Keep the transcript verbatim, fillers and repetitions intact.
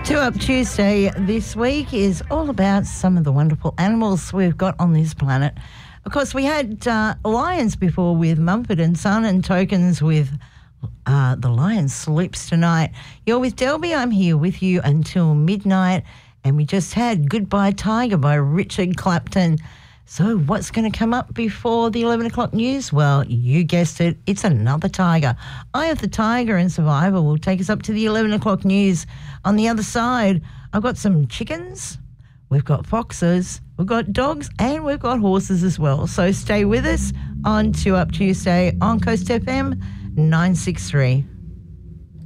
Two Up Tuesday this week is all about some of the wonderful animals we've got on this planet. Of course, we had uh, lions before with Mumford and Son, and tokens with uh, the Lion Sleeps Tonight. You're with Delby. I'm here with you until midnight, and we just had Goodbye Tiger by Richard Clapton. So what's going to come up before the eleven o'clock news? Well, you guessed it, it's another tiger. Eye of the Tiger and Survivor will take us up to the eleven o'clock news. On the other side, I've got some chickens, we've got foxes, we've got dogs, and we've got horses as well. So stay with us on Two Up Tuesday on Coast F M nine six three.